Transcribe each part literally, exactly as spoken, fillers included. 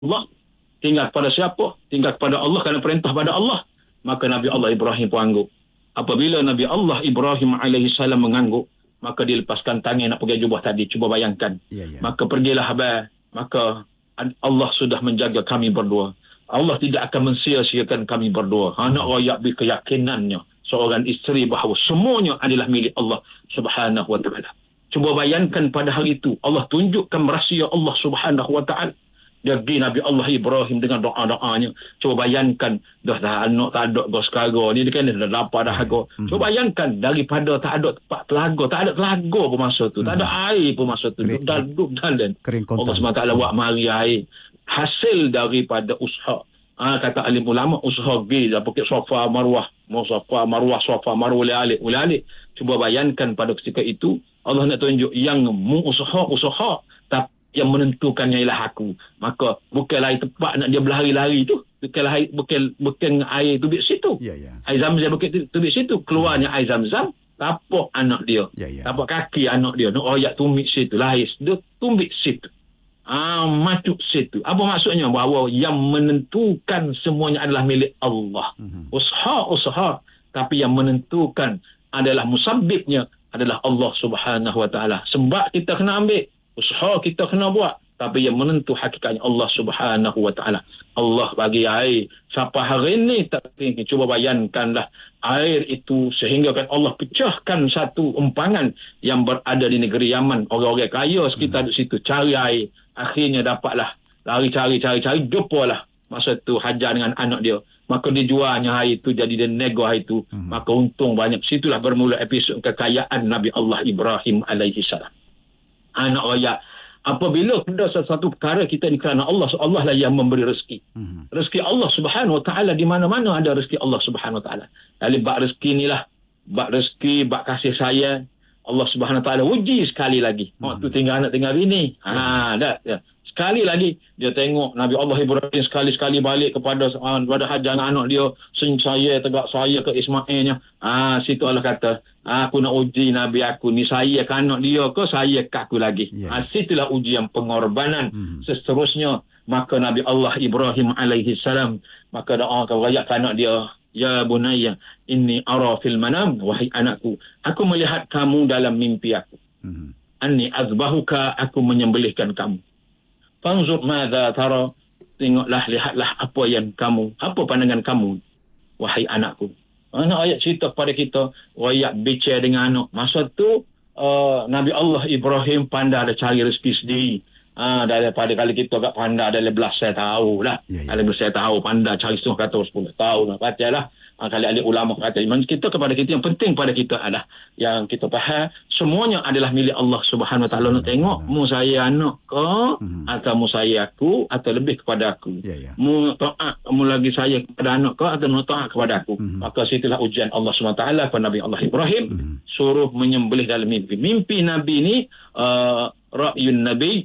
Allah, tinggal kepada siapa? Tinggal kepada Allah kerana perintah pada Allah. Maka Nabi Allah Ibrahim pun angguk. Apabila Nabi Allah Ibrahim alaihi salam mengangguk, maka dia lepaskan tangan nak pergi jubah tadi. Cuba bayangkan. Ya, ya. Maka pergilah abang. Maka Allah sudah menjaga kami berdua. Allah tidak akan mensia-siakan kami berdua. Anak rakyat berkeyakinannya seorang isteri bahawa semuanya adalah milik Allah Subhanahu wa taala. Cuba bayangkan pada hari itu Allah tunjukkan rahsia Allah Subhanahu wa taala. Dia pergi Nabi Allah Ibrahim dengan doa-doanya. Cuba bayangkan, dah dah anak tak ada go sekarang ni, dia kan dah lapar dah go. Cuba bayangkan daripada tak ada tempat telaga, tak ada telaga pun masa tu, tak ada air pun masa tu. Duduk dalam, duduk dalam. Allah subhanahu wa taala buat mari air. Hasil daripada usaha. Ha, kata alim ulama, usaha pergi dah pakai sofa marwah, mau sofa marwah, sofa marwah alik, alik. Cuba bayangkan pada ketika itu Allah nak tunjuk yang mu usaha, usaha, tapi yang menentukannya ialah aku. Maka bukan air tepat nak dia berlari-lari tu, bukan air, bukan bukan air tubik situ. Ya, ya. Air Zam-Zam bukan tubik situ, keluarnya air Zam-Zam, tapak anak dia. Ya, ya. Tapak kaki anak dia. Nak royak tumbik situ, lahir dia tumbik situ. Ah, macuk situ. Apa maksudnya? Bahawa yang menentukan semuanya adalah milik Allah. Mm-hmm. Usaha-usaha, tapi yang menentukan adalah musabbibnya adalah Allah Subhanahu wa taala. Sebab kita kena ambil, usaha kita kena buat, tapi yang menentu hakikatnya Allah Subhanahu wa taala. Allah bagi air sampai hari ini tak tinggi. Cuba bayangkanlah air itu sehingga kan Allah pecahkan satu empangan yang berada di negeri Yaman. Orang-orang kaya sekitar hmm. di situ cari air. Akhirnya dapatlah, lari cari-cari-cari, jumpalah masa tu Hajar dengan anak dia. Maka dijualnya air itu, jadi dia nego air itu. Hmm. Maka untung banyak. Situlah bermula episod kekayaan Nabi Allah Ibrahim alaihi salam. Anak rakyat, apabila ada sesuatu perkara kita ni kerana Allah, Allah lah yang memberi rezeki. Mm-hmm. Rezeki Allah Subhanahu wa taala, di mana-mana ada rezeki Allah Subhanahu wa taala. Jadi bab rezeki inilah, bab rezeki, bab kasih sayang Allah Subhanahu wa taala uji sekali lagi. Mm-hmm. Waktu tinggal anak tinggal bini. Ha, dah ya. Sekali lagi dia tengok Nabi Allah Ibrahim sekali-sekali balik kepada uh, kepada Hajar anak dia, sen saya tegak saya ke Ismailnya. Ah, situ Allah kata, aku nak uji Nabi aku ni, saya ke anak dia ke saya ke aku lagi. Yeah. Ah, situlah ujian pengorbanan. Hmm. Seterusnya maka Nabi Allah Ibrahim alaihi salam maka doa ke rakyat ke anak dia, ya bunayya inni ara fil manam, wahai anakku, aku melihat kamu dalam mimpi aku. Hmm. Anni azbahuka, aku menyembelihkan kamu. Fanzur madza tara, tengoklah, lihatlah apa yang kamu, apa pandangan kamu wahai anakku. Anak ayat cerita kepada kita, ayat bicara dengan anak. Masa tu uh, Nabi Allah Ibrahim pandai ada cari rezeki sendiri. Ah, daripada kali kita agak pandai ada belas saya tahu lah. Ya, ya. Belas saya tahu pandai cari setengah kata sepuluh tahun lah. Baca lah. Ah, kali ahli ulama kata, kita kepada kita yang penting pada kita adalah yang kita faham semuanya adalah milik Allah Subhanahu wa taala. Nak tengok mu saya anak ke hmm. atau mu saya aku atau lebih kepada aku. Ya, ya. Mu taat mu lagi saya kepada anak ke atau mu taat kepada aku. Hmm. Maka situlah ujian Allah Subhanahu wa taala kepada Nabi Allah Ibrahim, hmm. suruh menyembelih dalam mimpi. Mimpi Nabi ni uh, ra'yun Nabi,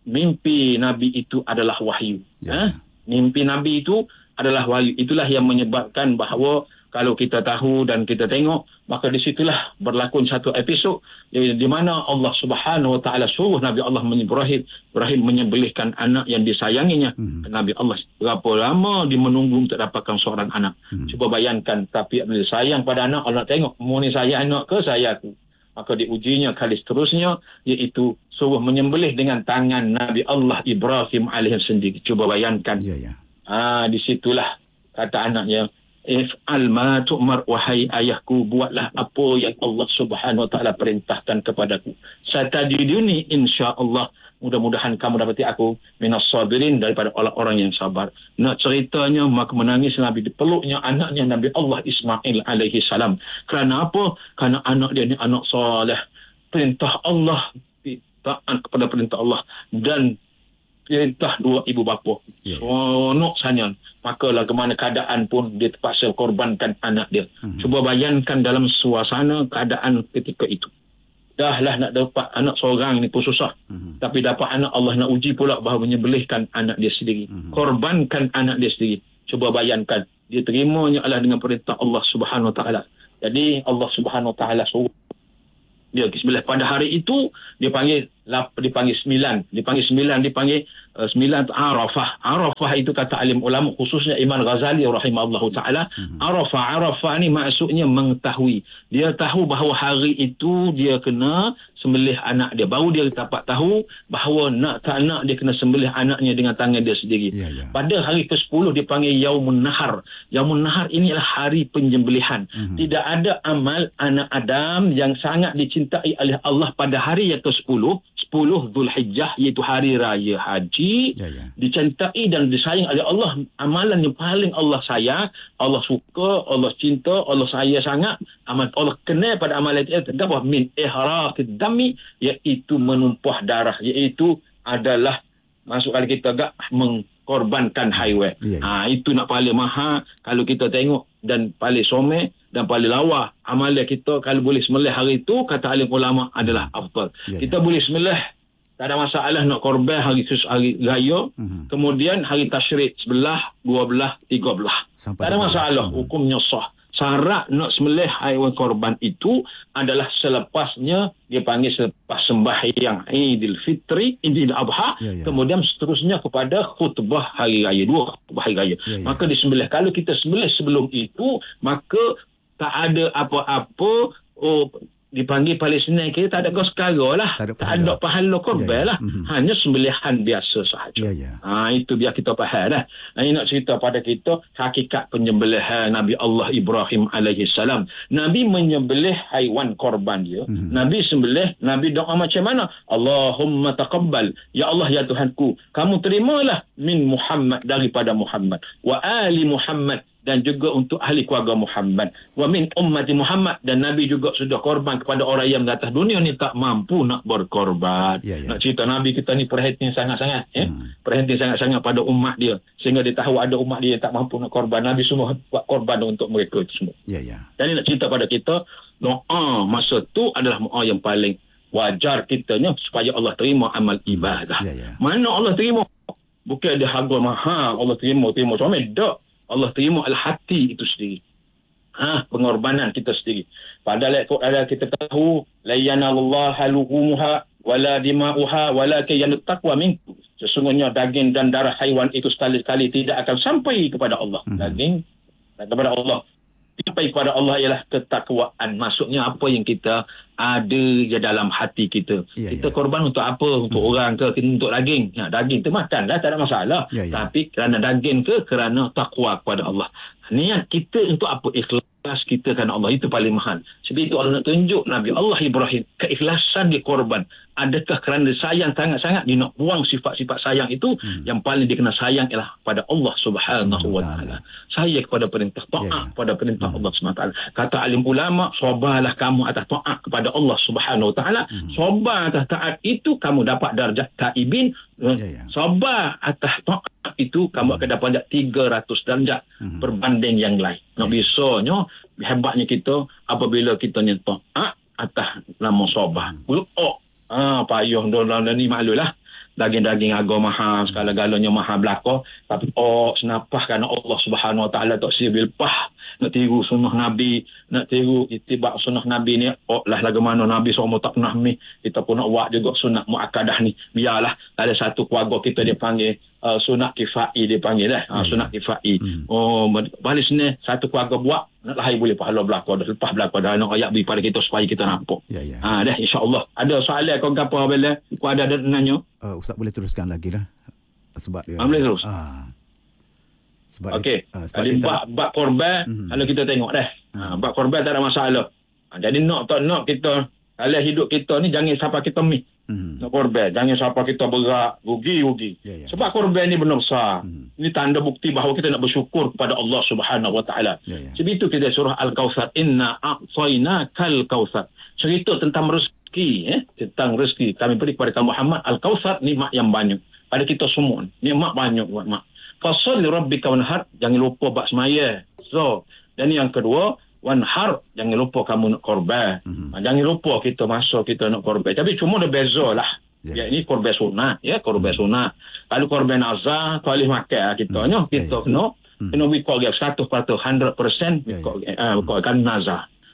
mimpi Nabi itu adalah wahyu. Ya. Ha? Mimpi Nabi itu adalah wahyu. Itulah yang menyebabkan bahawa kalau kita tahu dan kita tengok, maka di situlah berlakon satu episod di mana Allah Subhanahu wa taala suruh Nabi Allah Ibrahim Ibrahim menyembelihkan anak yang disayanginya. Hmm. Nabi Allah berapa lama dia menunggu untuk dapatkan seorang anak. Hmm. Cuba bayangkan, tapi bila sayang pada anak, Allah tengok mu ni saya anak ke saya aku. Maka diujinya kali seterusnya, iaitu suruh menyembelih dengan tangan Nabi Allah Ibrahim alaihi sendiri. Cuba bayangkan. Ya, ya. Ah, di situlah kata anaknya, if'al ma tu'mar, wahai ayahku, buatlah apa yang Allah Subhanahu wa taala perintahkan kepadaku. Satajiduni insya-Allah, mudah-mudahan kamu dapati aku minas sabirin, daripada orang-orang yang sabar. Nak ceritanya, maka menangis Nabi, dipeluknya anaknya Nabi Allah Ismail alaihi salam. Kerana apa? Kerana anak dia ni anak soleh. Perintah Allah, taat kepada perintah Allah dan perintah dua ibu bapa. Yeah. Seronok sangat. Maka lah kemana keadaan pun dia terpaksa korbankan anak dia. Mm-hmm. Cuba bayangkan dalam suasana keadaan ketika itu. Dah lah nak dapat anak seorang ni pun susah. Mm-hmm. Tapi dapat anak, Allah nak uji pula bahawa menyembelihkan anak dia sendiri. Mm-hmm. Korbankan anak dia sendiri. Cuba bayangkan. Dia terimanya adalah dengan perintah Allah Subhanahu wa taala. Jadi Allah Subhanahu wa taala suruh dia disembelih pada hari itu. Dia panggil lap, dipanggil sembilan. Dipanggil sembilan, dipanggil uh, sembilan tu Arafah. Arafah itu kata alim ulama, khususnya Imam Ghazali rahimahullahu ta'ala. Hmm. Arafah, Arafah ni maksudnya mengetahui. Dia tahu bahawa hari itu dia kena sembelih anak dia. Baru dia dapat tahu bahawa nak tak nak dia kena sembelih anaknya dengan tangan dia sendiri. Ya, ya. Pada hari ke sepuluh dipanggil Yaumun Nahar. Yaumun Nahar ini adalah hari penyembelihan. Hmm. Tidak ada amal anak Adam yang sangat dicintai oleh Allah pada hari yang ke sepuluh, sepuluh Zulhijjah, iaitu hari raya haji. Ya, ya. Dicintai dan disayang oleh Allah. Amalan yang paling Allah sayang, Allah suka, Allah cinta, Allah sayang sangat. Amal Allah kenal pada amalan itu terdapat min ihraqid dami, iaitu menumpah darah, iaitu adalah masuk kalau kita agak mengkorbankan haiwan. Ya, ya. Ha, itu nak paling mahal kalau kita tengok, dan paling someh dan paling lawa amalan kita kalau boleh sembelih hari itu, kata alim ulama adalah afdal. Ya, kita ya. Boleh sembelih, tak ada masalah nak korban hari hari raya. Uh-huh. Kemudian hari tasyrik sebelah, dua belah, tiga belah. Tak ada masalah, uh-huh. Hukumnya sah. Syarat nak sembelih haiwan korban itu adalah selepasnya, dia panggil selepas sembahyang Idul Fitri, Idul Adha, ya, ya. Kemudian seterusnya kepada khutbah hari raya, dua khutbah hari raya. Ya, ya. Maka disembelih. Kalau kita sembelih sebelum itu, maka tak ada apa-apa, oh, dipanggil Palestina, kita tak ada goskara lah, tak ada pahala, tak ada pahala korban, ya, ya. Lah. Mm-hmm. Hanya sembelihan biasa sahaja. Ya, ya. Ha, itu biar kita faham lah. Ini nak cerita pada kita hakikat penyembelihan Nabi Allah Ibrahim alaihi salam. Nabi menyembelih haiwan korban dia. Mm-hmm. Nabi sembelih, Nabi doa macam mana? Allahumma taqabbal, ya Allah ya Tuhanku, kamu terimalah min Muhammad, daripada Muhammad, wa ali Muhammad, dan juga untuk ahli keluarga Muhammad, wa min ummati Muhammad, dan Nabi juga sudah korban kepada orang yang di atas dunia ni tak mampu nak berkorban. Ya, ya. Nak cerita Nabi kita ni perhatian sangat-sangat, ya? Hmm. Perhatian sangat-sangat pada umat dia, sehingga dia tahu ada umat dia yang tak mampu nak korban. Nabi semua buat korban untuk mereka itu semua. Ya, ya. Jadi nak cerita pada kita, doa masa tu adalah doa yang paling wajar kitanya supaya Allah terima amal ibadah. Ya, ya. Mana Allah terima? Bukan ada harga mahal Allah terima, terima suami, tak. Allah terima al-hati itu sendiri. Ha, pengorbanan kita sendiri. Padahal ada kita tahu la yanallahu luhumuha wala dima'uha walakin yanut taqwa minkum. Sesungguhnya daging dan darah haiwan itu sekali-kali tidak akan sampai kepada Allah. Mm-hmm. Daging dan kepada Allah. Sampai kepada Allah ialah ketakwaan. Maksudnya apa yang kita ada di dalam hati kita. Ya, kita ya. Korban untuk apa? Untuk hmm. orang ke? Untuk daging. Ya, daging tu makan dah, tak ada masalah. Ya, ya. Tapi kerana daging ke? Kerana takwa kepada Allah. Niat kita untuk apa? Ikhlas kita kerana Allah. Itu paling mahal. Sebab itu Allah nak tunjuk Nabi Allah Ibrahim keikhlasan dia korban. Adakah kerana sayang sangat-sangat dia nak buang sifat-sifat sayang itu? Hmm. Yang paling dia kena sayang ialah pada Allah Subhanahu wa taala. Sayang kepada perintah taat, ya, ya. Pada perintah hmm. Allah Subhanahu wa taala. Kata alim ulama, sabarlah kamu atas taat kepada Allah Subhanahu wa taala. Hmm. Sabar atas taat itu kamu dapat darjat taibin. Ya, ya. Sabar atas taat itu kamu hmm. akan dapat tiga ratus darjat hmm. berbanding yang lain. Nak ya. Bisanya hebatnya kita apabila kita ni taat atas nama sabar. Hmm. Oh, ah, payuh dalam ni maklulah. Daging-daging harga mahal, segala-galanya mahal belaka, tapi oh senapah kerana Allah Subhanahu wa taala tak sibil pah nak tiru sunnah Nabi, nak tiru itibak sunnah Nabi ni. Oh lah lagu mana Nabi semua tak pernah ni, kita pun nak buat juga sunnah muakkadah ni. Biarlah ada satu keluarga kita dia panggil uh, sunnah kifai, dia panggil dah, uh, sunnah kifai. Hmm. Oh balik sini satu keluarga buat, nak lahir boleh pahala belaka dah, lepas belaka dah nak ayat bagi pada kita supaya kita nampak. Ya, ya. Ha dah insya-Allah. Ada soalan kau gapo bila kau ada ada nanya? Uh, Ustaz boleh teruskan lagi lah. Sebab dia ah, boleh terus. Ah. Sebab okey. Uh, Kali bab bab korban, mm-hmm. kalau kita tengok dah. Ha, bab korban tak ada masalah. Ha, jadi nak tak nak kita kalau hidup kita ni jangan siapa kita mi. Mm-hmm. Nak korban, jangan siapa kita berat, rugi-rugi. Yeah, yeah. Sebab korban ni benar besar. Mm-hmm. Ini tanda bukti bahawa kita nak bersyukur kepada Allah Subhanahu wa taala. Yeah, yeah. Sebab itu kita surah Al-Kautsar, inna a'tainakal kautsar. Cerita tentang rezeki, eh? Tentang rezeki. Kami beri kepada kaum Muhammad Al-Kautsar, nikmat yang banyak. Pada kita semua, nikmat banyak buat mak. Fasholli rabbika wanhar, jangan lupa bab semaya. So, dan yang kedua, wanhar, jangan lupa kamu nak korban. Mm-hmm. Jangan lupa kita masuk kita nak korban. Tapi cuma ada beza lah. Yeah. Ya, ini korban sunat, ya, korban mm-hmm. sunat. Kalau korban azhar, boleh makan kita. Mm-hmm. Kita yeah, kena, mm-hmm. kena wikol dia seratus peratus, seratus peratus yeah, yeah. uh, kan nazar.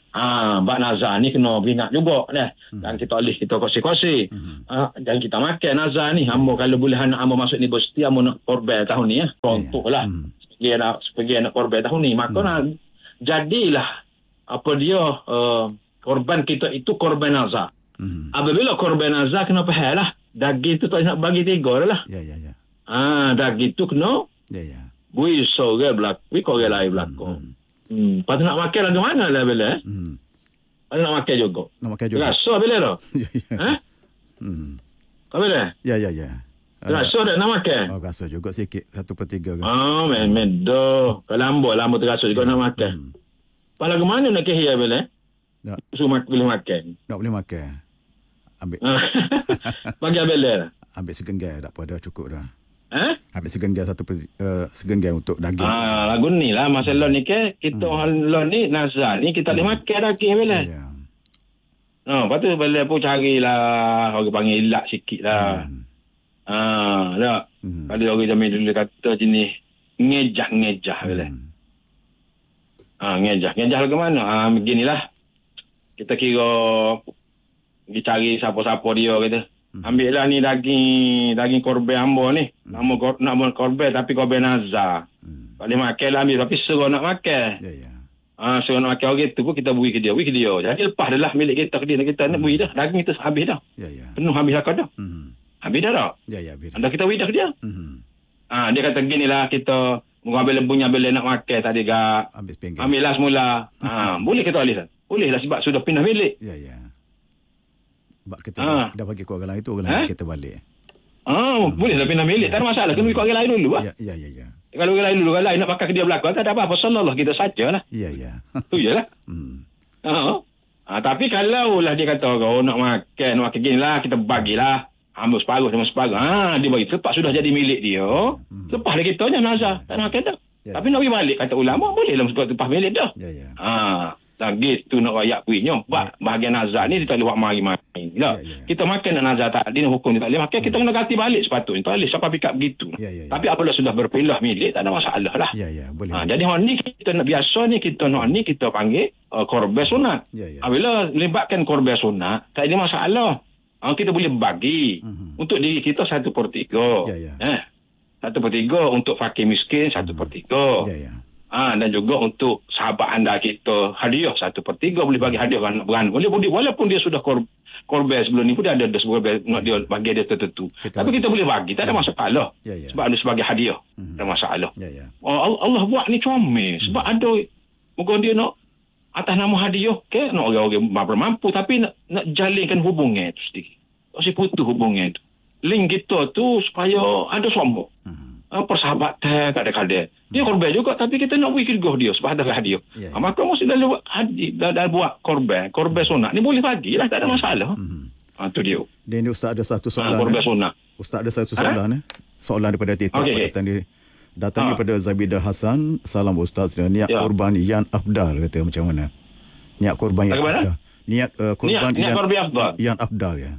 Ah, bak nazar ni kena beringat juga dah. Hmm. Dan kita boleh kita kongsi-kongsi. Hmm. Ah, dan kita makan nazar ni. Hamba kalau boleh anak hamba masuk universiti, hamba nak korban tahun ni ya. Contohlah. Hmm. Sebagai nak sebagai nak korban tahun ni, maka Hmm. nak jadilah apa dia uh, korban kita itu korban nazar. Hmm. Apabila korban nazar kena faham lah. Daging tu tak nak bagi tiga lah. Ya, ya, ya. Ah, daging tu kena Ya, ya. bui sore berlaku, bui korang lain berlaku. Hmm. Hmm, lepas tu nak makan lagu mana lah bila eh? Hmm. Lepas tu nak makan juga. Nak makan juga. Rasa bila tu? Ya, ya. Ha? Hmm. Kau bila? Ya, ya, ya. Rasa dah nak makan? Oh, rasa juga sikit. Satu per tiga kan. Oh, men-men dah. Kalau lambat, lambat terasa juga nak makan. Hmm. Lepas lagu mana nak kehia bila eh? Nak, Suruh mak- boleh makan. nak boleh makan. Ambil Bagi bila lah. ambil segenggai tak apa dah cukup dah. Eh? Ambil segenggai satu per, uh, segenggai untuk daging. Ah, lagu ni lah. Masalah ni ke, kita hmm. orang ni, nazar ni, kita boleh makan daging bila. Ya, ya. Oh, lepas tu bila pun carilah, orang panggil ilak sikit lah. Hmm. Ah, tak. Hmm. Kalau orang zaman dulu kata jenis ngejah-ngejah bila. Hmm. Ah, ngejah. Ngejah lagu mana? Ah, beginilah. Kita kira pergi cari siapa-siapa dia kata. Hmm. Ambil lah ni daging daging korban hamba ni. Nama kor, nama korban tapi korban nazar. Hmm. Tak boleh makan lah ambil tapi suruh nak makan. Ya, ya. Ah, suruh nak makan orang tu pun kita beri ke dia, beri ke dia. Jadi lepas dah lah milik kita ke dia, kita nak beri dah. Daging kita habis dah. Ya, ya. Penuh habis dah kau dah. Hmm. Habis dah tak? Ya, ya, bila. Anda kita beri dah ke dia. Hmm. Ah, dia kata gini lah kita mengambil lembunya bila nak makan tadi gak. Ambil sepinggan. Ambil lah semula. Ah, boleh kita boleh. Boleh lah sebab sudah pindah milik. Ya, ya. Sebab kita Ah. dah, dah bagi ke orang lain tu, orang lain Eh? kita balik. Ah, boleh lah pindah milik. Tak ada masalah. Kena ikut orang lain dulu lah. Ya, ya, ya, ya. Kalau orang lain dulu, orang lain nak pakai ke dia belakang, tak ada apa-apa. Sallallahu kita saja lah. Ya, ya. Tu je lah. Hmm. Ah, ah, tapi kalau lah dia kata, oh nak makan, nak makan gini lah, kita bagilah. Ambil separuh sama separuh. Ah, dia bagi. Lepas sudah jadi milik dia. Hmm. Lepas dia kita je nazar. Tak nak makan dah. Ya. Tapi nak pergi balik, kata ulama, boleh lah sebab lepas milik dah. Ya, ya. Ah, dan gitu nak rakyat punya. Bak bahagian nazar ni dia tak boleh buat mari-mari. Ya, Tak. ya. Kita makan nak nazar tak dia hukum dia tak boleh makan, kita kena ganti balik sepatutnya. Tak boleh siapa pick begitu. Ya, ya, ya. Tapi apabila sudah berpindah milik tak ada masalah lah. Ya, ya, boleh. Ha, jadi orang ni kita nak biasa ni kita nak ni kita panggil uh, korban sunat. Ya, ya. Apabila libatkan korban sunat, tak ada masalah. Ha, kita boleh bagi Mhm. untuk diri kita satu per tiga. Ya, ya. Eh, satu per tiga untuk fakir miskin satu per tiga. Ya, ya. Ah, dan juga untuk sahabat anda kita hadiah satu per tiga boleh bagi hadiah anak beranak. Boleh, boleh walaupun dia sudah kor, korban sebelum ni pun dia ada ada korban nak dia bagi dia tertentu. Kita Tapi bagi. kita boleh bagi, tak ada masalah. Ya, ya. Sebab ada sebagai hadiah. Mhm. Tak ada masalah. Ya, ya. Oh, Allah, Allah buat ni comel sebab ada mungkin dia nak atas nama hadiah ke nak orang-orang mampu tapi nak, nak jalinkan hubungan tu sedikit. Tak si putus hubungan tu. Link kita tu supaya ada sombong. Mhm. Uh, persahabatan kadang-kadang. Dia korban juga tapi kita nak beri kirgah dia sebab ada hadiah. Ya, ya. Ha, maka mesti dah buat hadiah, dah, dah buat korban, korban sunat ni boleh bagilah tak ada masalah. Mhm. Ha, tu dia. Dan ni Ustaz ada satu Ha, soalan. korban eh. sunat. Ustaz ada satu Ha? soalan eh. Soalan daripada TikTok Okey, okay, okey. datang di datang Ha. daripada Zabidah Hasan. Salam Ustaz, niat Ya. korban yang afdal kata macam mana? Niat korban yang Bagaimana? afdal. Niat uh, korban Niat- niat yang korban afdal. yang afdal ya.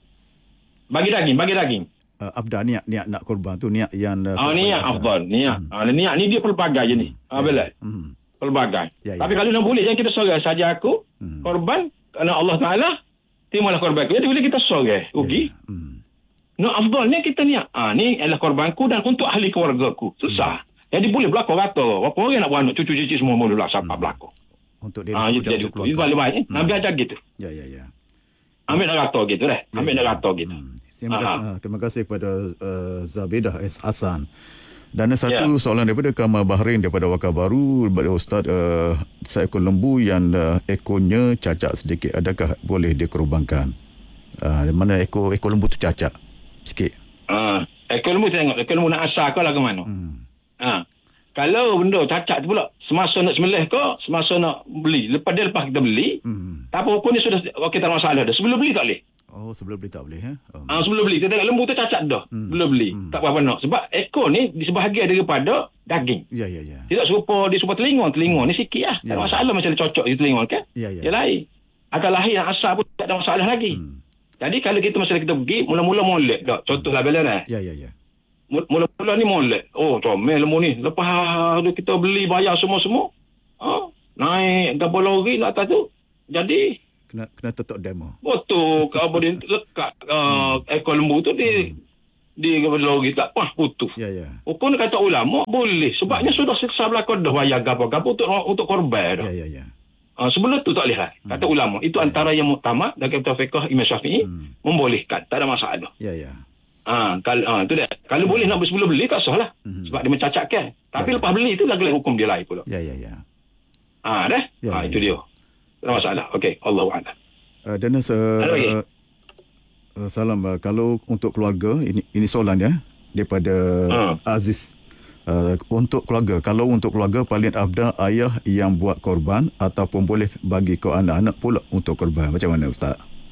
Bagi daging, bagi daging. Uh, afdal niat niat nak korban tu niat yang uh, Ah, korban niat yang afdal, niat. Ah, niat ni dia pelbagai je ni. Ah, bila? Hmm. Pelbagai. Ya, ya. Tapi kalau nak boleh jangan kita sorang saja aku Hmm. korban kerana Allah Taala terimalah korban aku. Jadi bila kita sorang, rugi. Ya, ya. Hmm. No afdal ni kita niat. Ah, ni adalah korbanku dan untuk ahli keluargaku. Susah. Jadi boleh berlaku kata. Berapa orang nak beranak, cucu cici semua boleh berlaku sampai berlaku. Untuk diri Ah, aku jadi dan jadi untuk itu keluarga. paling baik. Hmm. Nabi ajar gitu. Ya, ya, ya. Ambil nak kata gitu dah. Ya, Ambil ya. nak kata gitu. Hmm. Terima Ah, kasih, uh, terima kasih kepada uh, Zabidah S. Hasan. Dan ada satu Ya. soalan daripada Kamal Bahrain daripada Wakar Baru daripada Ustaz, uh, seekor lembu yang uh, ekornya cacat sedikit, adakah boleh dikorbankan? Uh, mana ekor ekor lembu tu cacat sikit? Ah, ekor lembu tengok, ekor lembu nak asal kau lah ke mana? Hmm. Ha. Kalau benda cacat tu pula, semasa nak sembelih kau, semasa nak beli, lepas dia lepas kita beli, Hmm. tak apa hukum ni sudah okey tak ada masalah dah. Sebelum beli tak boleh. Oh, sebelum beli tak boleh eh? Oh. Ah, sebelum beli kita tengok lembu tu cacat dah. Hmm. Belum beli. Hmm. Tak apa-apa nak. Sebab ekor ni sebahagian daripada daging. Ya, ya, ya. Tidak serupa dia serupa telinga, telinga ni sikit lah. Tak Ya. ada masalah macam dia cocok di telinga kan? Ya, ya. Dia lain. Akal lahir yang asal pun tak ada masalah lagi. Hmm. Jadi kalau kita masa kita pergi mula-mula molek dak. Contohlah bila ni. Ya, ya, ya. Mula-mula ni molek. Oh, comel lembu ni. Lepas tu kita beli bayar semua-semua. Ha? Naik kapal lori nak atas tu. Jadi Kena kena tutup demo. betul kalau boleh lekat uh, ekor lembu tu di di lori tak pah putus. Ya, ya. Hukum dia kata ulama boleh sebabnya sudah siksa belakang dah bayar gapo-gapo untuk untuk korban dah. Ya, ya, ya. Uh, sebelum tu tak boleh kata Hmm. ulama itu Ya, antara yang muktamad dan kitab fiqh Imam Syafi'i Hmm. membolehkan, tak ada masalah. Ya, ya. Ah, kalau ah, tu dia. Kalau boleh nak sebelum beli tak salah. Hmm. Sebab dia mencacatkan. Tapi Ya, ya. lepas beli tu lagi hukum dia lain pula. Ya, ya, ya. Ah, dah. Ya, ah, ya, itu ya. dia. Tak ada masalah. Okey, Allahu a'lam. Uh, dan uh, Ada lagi? uh, salam uh, kalau untuk keluarga ini ini soalan ya daripada Hmm. Aziz. Uh, untuk keluarga, kalau untuk keluarga paling afdal ayah yang buat korban ataupun boleh bagi ke anak-anak pula untuk korban. Macam mana Ustaz?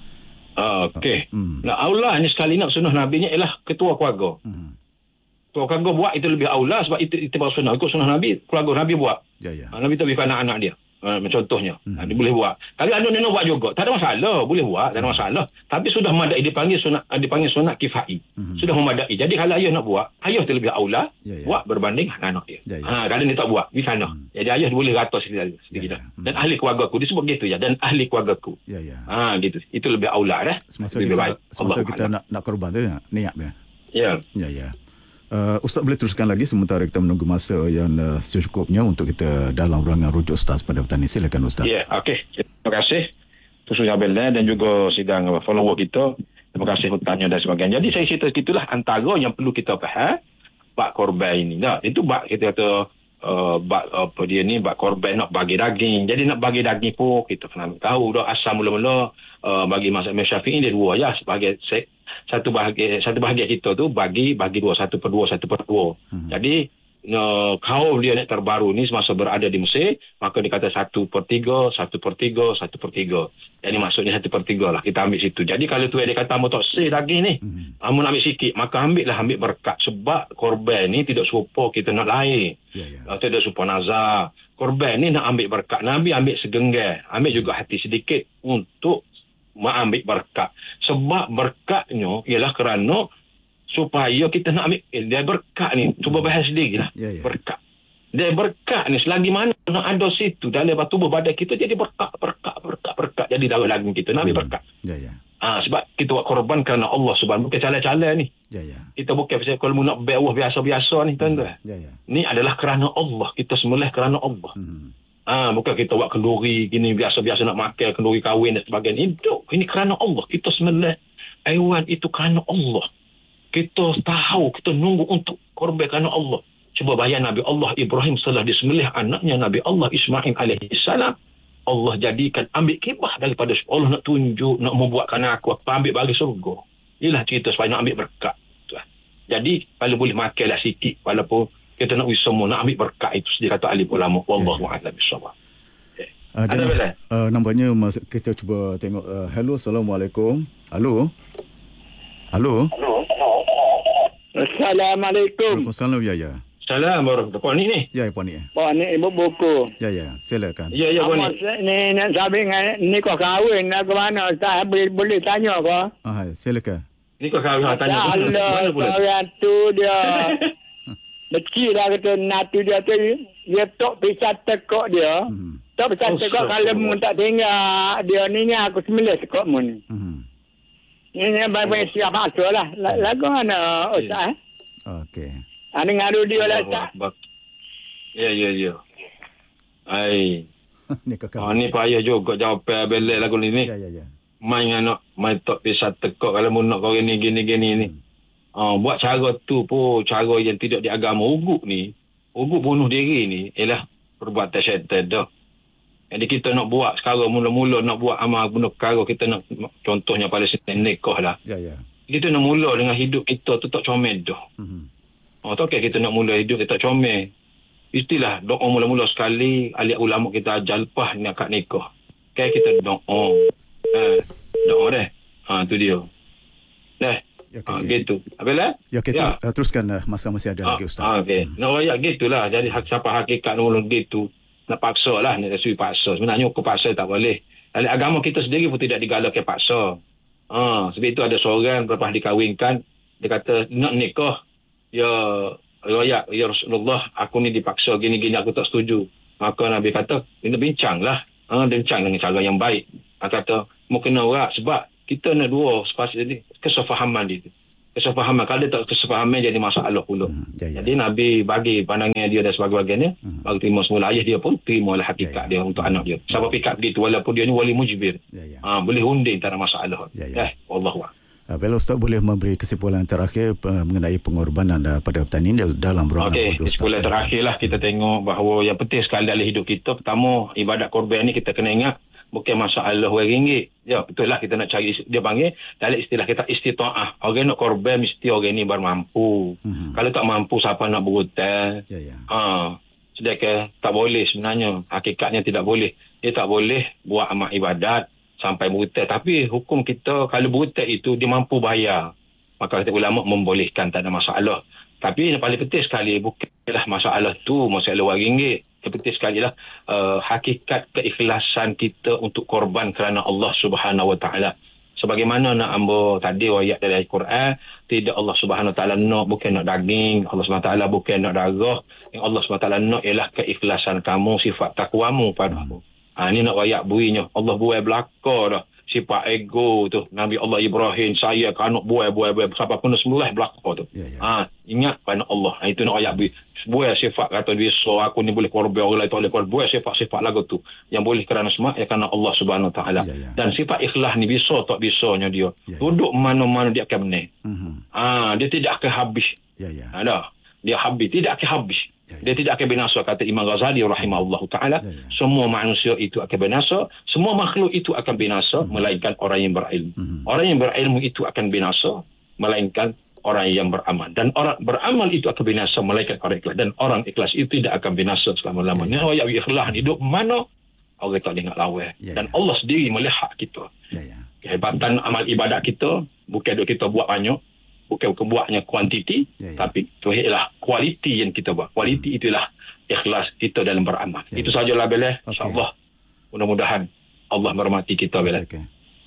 Ah, okey. Hmm. Nah, aula ni sekali nak sunnah Nabi ni ialah ketua keluarga. Hmm. Ketua keluarga buat itu lebih aula sebab itu itibau sunnah. Ikut sunnah Nabi, keluarga Nabi buat. Ya, ya. Ah, Nabi tak bagi anak-anak dia. Uh, contohnya, Hmm. uh, dia boleh buat. Kalau anak nenek buat juga, tak ada masalah, boleh buat, tak ada masalah. Tapi sudah memadai, dipanggil sunat, uh, dipanggil sunat kifai. Hmm. Sudah memadai. Jadi kalau ayah nak buat, ayah terlebih aula Ya, ya. buat berbanding anak dia. Ya, ya. Ha, kalau dia tak buat, di sana. Hmm. Jadi ayah boleh rata sedikit. sedikit Ya, dah. ya. Hmm. Dan ahli keluarga aku, disebut gitu ya, dan ahli keluarga aku. Ya, ya. Ha, gitu. Itu lebih aula dah. Semasa lebih kita baik. semasa Allah kita Alam. nak nak korban tu ya, niat dia. Ya. Ya, ya. Uh, Ustaz boleh teruskan lagi sementara kita menunggu masa yang uh, secukupnya untuk kita dalam ruangan rujuk Ustaz pada petang ini. Silakan Ustaz. Ya, okey. Terima kasih Tuan Abel dan juga sidang follower kita. Terima kasih hutanya dan sebagainya. Jadi saya cerita gitulah antara yang perlu kita faham bak korban ini. Nah, itu bak kita kata uh, bak apa dia ni bak korban nak bagi daging. Jadi nak bagi daging pun kita kena tahu dah asal mula-mula uh, bagi mazhab Imam Syafi'i dia dua ya sebagai se- satu bahagian satu bahagian kita tu bagi bagi dua satu per dua satu per dua. Hmm. Jadi no, kaum dia ni terbaru ni semasa berada di Mesir maka dia kata satu per tiga satu per tiga satu per tiga. Jadi maksudnya satu per tiga lah kita ambil situ. Jadi kalau tu dia kata mau tak sih daging ni Hmm. kamu nak ambil sikit maka ambil lah ambil berkat sebab korban ni tidak serupa kita nak lain. Ya, ya. Uh, tidak serupa nazar. Korban ni nak ambil berkat. Nabi ambil segenggal. Ambil juga hati sedikit untuk mengambil berkat. Sebab berkatnya ialah kerana supaya kita nak ambil eh, dia berkat ni. Cuba bahas sendiri lah. Ya, ya. Berkat. Dia berkat ni selagi mana nak ada situ dalam tubuh badan kita jadi berkat, berkat, berkat, berkat. Jadi dalam daging kita nak ambil berkat. Ya, ya. Ah, sebab kita buat korban kerana Allah subhanahu bukan calon-calon ni. Ya, ya. Kita bukan pasal kalau nak bewah biasa-biasa ni tuan-tuan. Ya, ya. Ni adalah kerana Allah. Kita sembelih kerana Allah. Hmm. Ah, bukan kita buat kenduri gini biasa-biasa nak makan kenduri kahwin dan sebagainya. Itu ini kerana Allah. Kita sembelih haiwan itu kerana Allah. Kita tahu, kita nunggu untuk korban kerana Allah. Cuba bayang Nabi Allah Ibrahim setelah disembelih anaknya Nabi Allah Ismail alaihi salam. Allah jadikan ambil kibah daripada Allah nak tunjuk, nak membuatkan aku apa ambil bagi surga. Inilah cerita supaya nak ambil berkat. Tuan. Jadi kalau boleh makanlah sikit walaupun kita nak wis semua nak ambil berkat itu dia kata alim ulama wallahu a'lam bissawab. Uh, Ada bela? Uh, nampaknya mas, kita cuba tengok. Uh, hello, Assalamualaikum. Halo. Halo. Assalamualaikum. Waalaikumsalam. Ya, ya. Salam warahmatullahi ni ni. Ya, Puan ni. Pak ni ibu buku. Ya, ya. Silakan. Ya ya Apa ni. ni nak sabi dengan ni kau kahwin nak ke mana? Ustaz boleh, boleh tanya ke? Ah, silakan. Ni kau kau tanya. Allah, orang tu dia kecil lah kata natu dia tu dia tok pisah tekok dia. Hmm. Tok pisah Oh, tekok astagfirullah. kalau mu tak tinggal dia ni ni aku sembelih tekok mu ni. Hmm. Ni ni baik-baik siap masuk lah. La- Lagu mana Ustaz? eh? Okey. Ha, dengar dulu dia lah tak? Ya ya ya. Ai. Ni kakak. Oh, ni payah juga jawapan belak lagu ni ni. Ya, ya, ya. Main anak main tok pisah tekok kalau mu nak kau gini gini gini ni. Ah, buat cara tu pun cara yang tidak di agama uguk ni. Uguk bunuh diri ni ialah perbuatan syaitan dah. Jadi kita nak buat sekarang mula-mula nak buat amal bunuh perkara kita nak contohnya Palestin nikah lah. Ya, ya. Kita nak mula dengan hidup kita tu tak comel dah. Hmm. Oh, tak okay, kita nak mula hidup kita tak comel. Istilah doa mula-mula sekali ahli ulama kita ajar lepas ni akad nikah. Okay, kita doa. Eh, doa deh. Ha, tu dia. Deh. Ya, Ha, okey. gitu. Habis lah? Ya, okey. Ya. ter- teruskan uh, masa masih ada lagi, Ustaz. Ah, okey. Nak royak gitulah. Jadi hak siapa hakikat mula gitu. Nak paksa lah. Nak rasuh paksa. Sebenarnya hukum paksa tak boleh. Dan agama kita sendiri pun tidak digalakkan paksa. Ah, sebab itu ada seorang lepas dikahwinkan. Dia kata nak nikah. Ya royak. Ya Rasulullah. Aku ni dipaksa gini-gini. Aku tak setuju. Maka Nabi kata. Ini bincanglah. Ha, rencang dengan cara yang baik. Ha, kata, mau kena orang sebab kita nak dua sepasal ni, kesefahaman dia tu. Kesefahaman. Kalau tak kesefahaman jadi masalah pula. Hmm, ya, ya. Jadi Nabi bagi pandangan dia dan sebagainya, hmm. baru terima semula. Ayah dia pun terimalah hakikat ya, ya. dia untuk anak dia. Siapa ya, pikat begitu, walaupun dia ni wali mujibir. Ya, ya. Ha, boleh unding tak ada masalah. Ya, ya. Eh, Wallahualam. Uh, Bila Ustaz boleh memberi kesimpulan terakhir uh, mengenai pengorbanan uh, pada petani ini dalam ruangan Okey, kesimpulan terakhirlah kita tengok bahawa yang penting sekali dalam hidup kita, pertama, ibadat korban ni kita kena ingat bukan masalah wang ringgit. Ya, betul lah kita nak cari, dia panggil dalam istilah kita istita'ah. Orang nak korban mesti orang ni bermampu. Mm-hmm. Kalau tak mampu, siapa nak berhutang? Ya, ya. Ha, sedangkan tak boleh sebenarnya. Hakikatnya tidak boleh. Dia tak boleh buat amal ibadat sampai berhutang. Tapi hukum kita, kalau berhutang itu dia mampu bayar, maka kata ulama membolehkan, tak ada masalah. Tapi yang paling penting sekali bukanlah masalah tu masalah wang ringgit. Yang penting sekali lah uh, hakikat keikhlasan kita untuk korban kerana Allah Subhanahu Wa Taala. Sebagaimana nak ambo tadi ayat dari Al-Quran, tidak Allah Subhanahu Wa Taala nak bukan nak daging, Allah Subhanahu Wa Taala bukan nak darah. Yang Allah Subhanahu Wa Taala nak ialah keikhlasan kamu, sifat takwamu padamu. Ha, ini nak ayat bunyinya. Allah buai belaka dah. Sifat ego tu. Nabi Allah Ibrahim, saya kanak buai-buai-buai. Sampai pun semula belaka tu. Ya, ya. Ha, ingat pada Allah. Ha, itu nak ayat bunyi. Buai sifat kata dia, so aku ni boleh korban, orang lain tak boleh korban. Buai sifat-sifat lagu tu. Yang boleh kerana semua, ya kerana Allah Subhanahu Wa Taala. Ya, ya. Dan sifat ikhlas ni bisa tak bisanya dia. Ya, ya. Duduk mana-mana dia akan menang. Uh-huh. Ha, dia tidak akan habis. Ya, ya. Ha, dah. Dia habis. Tidak akan habis. Ya, ya. Dia tidak akan binasa, kata Imam Ghazali rahimahullah ta'ala. Ya, ya. Semua manusia itu akan binasa. Semua makhluk itu akan binasa, hmm. melainkan orang yang berilmu. Hmm. Orang yang berilmu itu akan binasa, melainkan orang yang beramal. Dan orang beramal itu akan binasa, melainkan orang ikhlas. Dan orang ikhlas itu tidak akan binasa selama-lamanya. Ya, ya. Yang ikhlas hidup mana, Allah tak ingat lawan. Ya, Dan ya. Allah sendiri melihat kita. Ya, ya. Kehebatan amal ibadat kita, bukan kita buat banyak, bukan buatnya kuantiti, ya, ya. tapi itu ialah kualiti yang kita buat. Kualiti hmm. itulah ikhlas kita dalam beramal. Ya, itu ya. sajalah Bela. Okay. InsyaAllah. Mudah-mudahan Allah merahmati kita Bela. Okay, okay.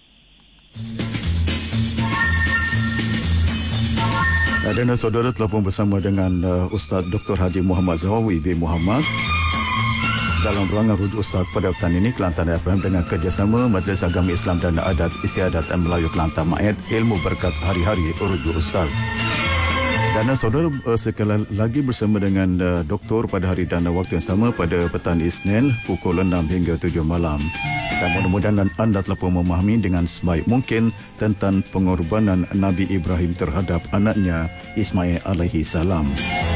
Dan saudara telah pun bersama dengan uh, Ustaz Doktor Haji Muhammad Zahawi bin Muhammad dalam ruangan Rujuk Ustaz pada petang ini, Kelantan F M, dengan kerjasama Majlis Agama Islam dan Adat Istiadat Melayu Kelantan M A E D, ilmu berkat hari-hari Rujuk Ustaz. Dan saudara sekali lagi bersama dengan uh, Doktor pada hari dan waktu yang sama pada petang Isnin pukul enam hingga tujuh malam. Dan mudah-mudahan anda telah pun memahami dengan sebaik mungkin tentang pengorbanan Nabi Ibrahim terhadap anaknya Ismail alaihi salam.